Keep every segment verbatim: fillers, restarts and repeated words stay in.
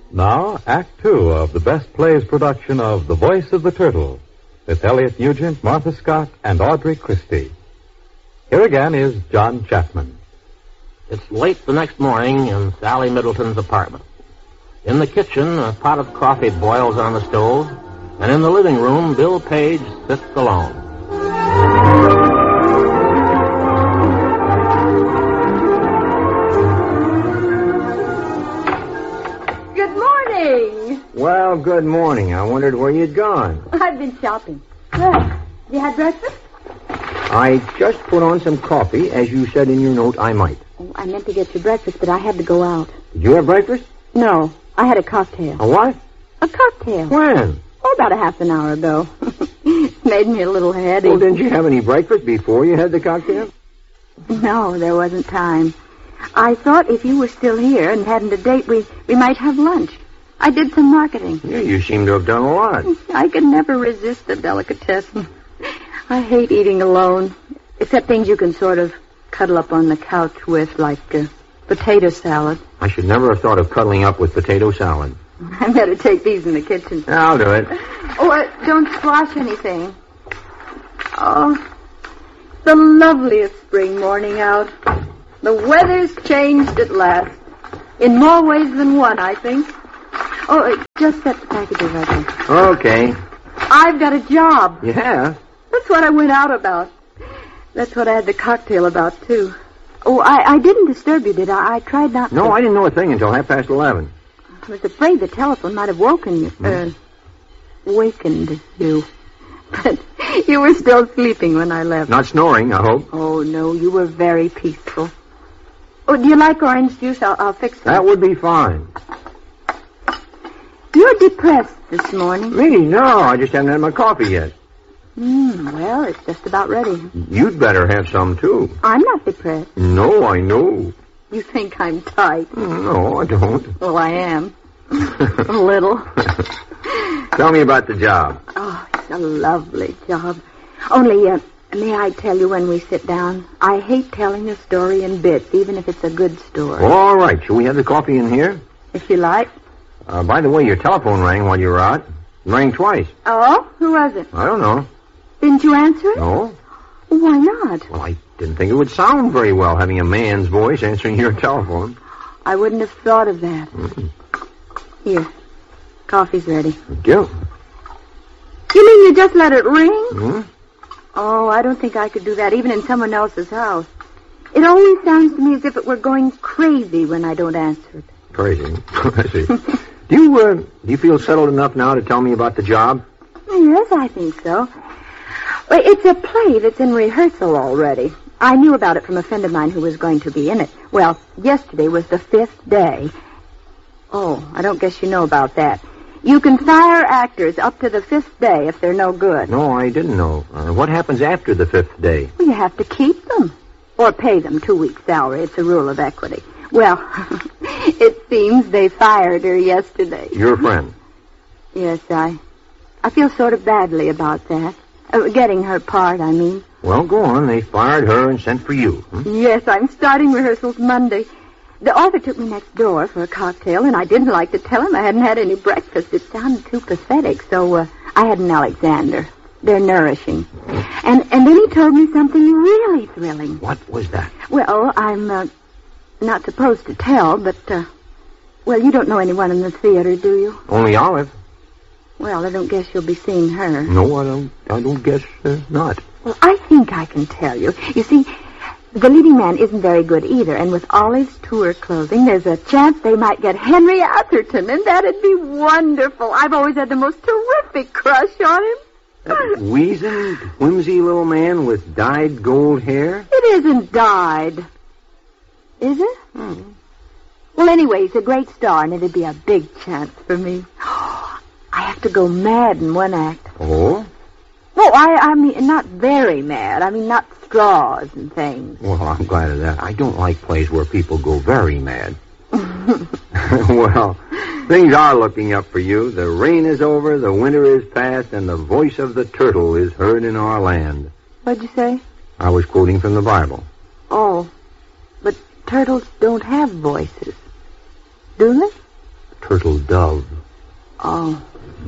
Now, Act Two of the Best Plays production of The Voice of the Turtle, with Elliot Nugent, Martha Scott, and Audrey Christie. Here again is John Chapman. It's late the next morning in Sally Middleton's apartment. In the kitchen, a pot of coffee boils on the stove, and in the living room, Bill Page sits alone. Good morning. Well, good morning. I wondered where you'd gone. I've been shopping. Good. You had breakfast? I just put on some coffee, as you said in your note I might. Oh, I meant to get you breakfast, but I had to go out. Did you have breakfast? No, I had a cocktail. A what? A cocktail. When? Oh, about a half an hour ago. Made me a little heady. Well, didn't you have any breakfast before you had the cocktail? No, there wasn't time. I thought if you were still here and hadn't a date, we, we might have lunch. I did some marketing. Yeah, you seem to have done a lot. I could never resist the delicatessen. I hate eating alone, except things you can sort of cuddle up on the couch with, like uh, potato salad. I should never have thought of cuddling up with potato salad. I better take these in the kitchen. I'll do it. Oh, uh, don't squash anything. Oh, the loveliest spring morning out. The weather's changed at last. In more ways than one, I think. Oh, uh, just set the packages right there. Okay. I've got a job. Yeah? That's what I went out about. That's what I had the cocktail about, too. Oh, I, I didn't disturb you, did I? I tried not to. No, I didn't know a thing until half past eleven. I was afraid the telephone might have woken you. Mm. Uh, wakened you. But you were still sleeping when I left. Not snoring, I hope. Oh, no, you were very peaceful. Oh, do you like orange juice? I'll, I'll fix it. That would be fine. You're depressed this morning. Me? No, I just haven't had my coffee yet. Hmm, well, it's just about ready. You'd better have some, too. I'm not depressed. No, I know. You think I'm tight. No, I don't. Well, I am. A little. Tell me about the job. Oh, it's a lovely job. Only, uh, may I tell you when we sit down? I hate telling a story in bits, even if it's a good story. All right. Shall we have the coffee in here? If you like. Uh, by the way, your telephone rang while you were out. It rang twice. Oh? Who was it? I don't know. Didn't you answer it? No. Why not? Well, I didn't think it would sound very well having a man's voice answering your telephone. I wouldn't have thought of that. Mm-hmm. Here. Coffee's ready. Thank you. You mean you just let it ring? Hmm? Oh, I don't think I could do that, even in someone else's house. It always sounds to me as if it were going crazy when I don't answer it. Crazy? I see. Do you, uh, do you feel settled enough now to tell me about the job? Yes, I think so. Well, it's a play that's in rehearsal already. I knew about it from a friend of mine who was going to be in it. Well, yesterday was the fifth day. Oh, I don't guess you know about that. You can fire actors up to the fifth day if they're no good. No, I didn't know. Uh, what happens after the fifth day? Well, you have to keep them. Or pay them two weeks' salary. It's a rule of equity. Well, it seems they fired her yesterday. Your friend? Yes, I... I feel sort of badly about that. Uh, getting her part, I mean. Well, go on. They fired her and sent for you. Hmm? Yes, I'm starting rehearsals Monday. The author took me next door for a cocktail, and I didn't like to tell him I hadn't had any breakfast. It sounded too pathetic, so uh, I had an Alexander. They're nourishing. And and then he told me something really thrilling. What was that? Well, I'm uh, not supposed to tell, but, uh, well, you don't know anyone in the theater, do you? Only Olive. Well, I don't guess you'll be seeing her. No, I don't, I don't guess uh, not. Well, I think I can tell you. You see, the leading man isn't very good either, and with Olive's tour closing, there's a chance they might get Henry Atherton, and that'd be wonderful. I've always had the most terrific crush on him. That weazened, whimsy little man with dyed gold hair? It isn't dyed. Is it? Hmm. Well, anyway, he's a great star, and it'd be a big chance for me. I have to go mad in one act. Oh? No, I, I mean, not very mad. I mean, not straws and things. Well, I'm glad of that. I don't like plays where people go very mad. Well, things are looking up for you. The rain is over, the winter is past, and the voice of the turtle is heard in our land. What'd you say? I was quoting from the Bible. Oh, but turtles don't have voices, do they? turtle dove. Oh.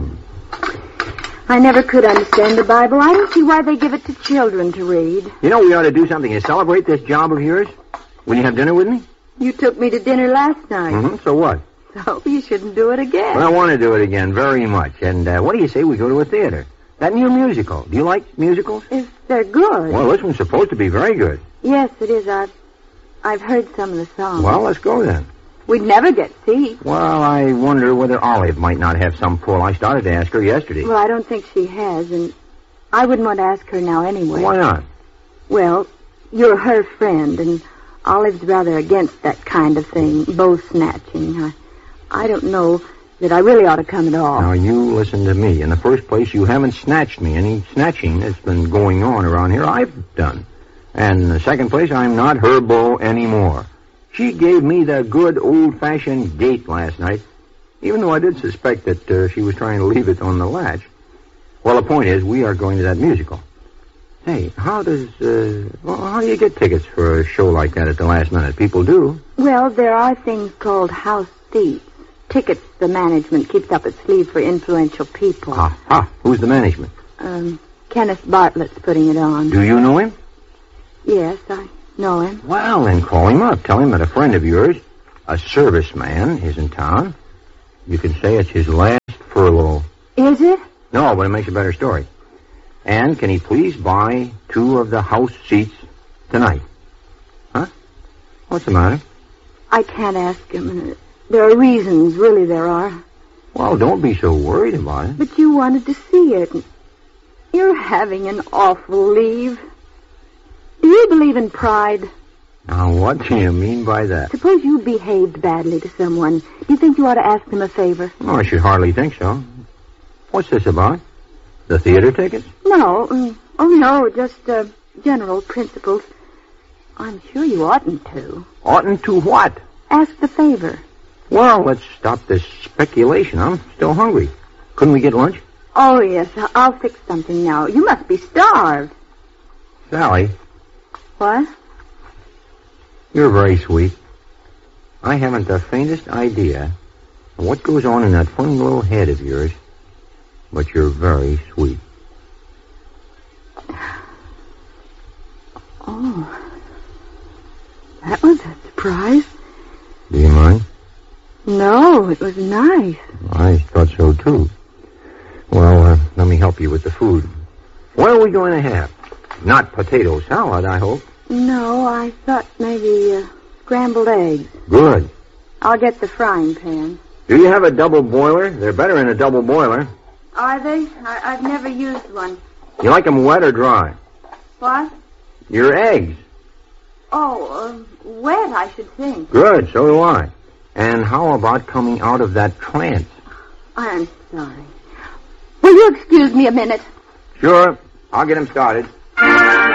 I never could understand the Bible. I don't see why they give it to children to read. You know, we ought to do something to celebrate this job of yours. Will you have dinner with me? You took me to dinner last night. Mm-hmm. So what? So you shouldn't do it again. Well, I want to do it again very much. And uh, what do you say we go to a theater? That new musical. Do you like musicals? If they're good. Well, this one's supposed to be very good. Yes, it is. I've, I've heard some of the songs. Well, let's go then. We'd never get seats. Well, I wonder whether Olive might not have some pull. I started to ask her yesterday. Well, I don't think she has, and I wouldn't want to ask her now anyway. Why not? Well, you're her friend, and Olive's rather against that kind of thing, bow snatching. I, I don't know that I really ought to come at all. Now, you listen to me. In the first place, you haven't snatched me. Any snatching that's been going on around here, I've done. And in the second place, I'm not her beau anymore. She gave me the good old-fashioned gate last night, even though I did suspect that uh, she was trying to leave it on the latch. Well, the point is, we are going to that musical. Hey, how does, uh, well, how do you get tickets for a show like that at the last minute? People do. Well, there are things called house seats. Tickets the management keeps up its sleeve for influential people. Ah, ah, who's the management? Um, Kenneth Bartlett's putting it on. Do you know him? Yes, I know him. Well, then call him up. Tell him that a friend of yours, a serviceman, is in town. You can say it's his last furlough. Is it? No, but it makes a better story. And can he please buy two of the house seats tonight? Huh? What's the matter? I can't ask him. There are reasons, really there are. Well, don't be so worried about it. But you wanted to see it. You're having an awful leave. Do you believe in pride? Now, what do you mean by that? Suppose you behaved badly to someone. Do you think you ought to ask them a favor? Oh, I should hardly think so. What's this about? The theater tickets? No. mm, Oh, no, just uh, general principles. I'm sure you oughtn't to. Oughtn't to what? Ask the favor. Well, let's stop this speculation. I'm still hungry. Couldn't we get lunch? Oh, yes, I- I'll fix something now. You must be starved. Sally, What? you're very sweet. I haven't the faintest idea of what goes on in that funny little head of yours, but you're very sweet. Oh, that was a surprise. Do you mind? No, it was nice. I thought so, too. Well, uh, let me help you with the food. What are we going to have? Not potato salad, I hope. No, I thought maybe uh, scrambled eggs. Good. I'll get the frying pan. Do you have a double boiler? They're better in a double boiler. Are they? I- I've never used one. You like them wet or dry? What? Your eggs. Oh, uh, wet, I should think. Good, so do I. And how about coming out of that trance? I'm sorry. Will you excuse me a minute? Sure. I'll get him started.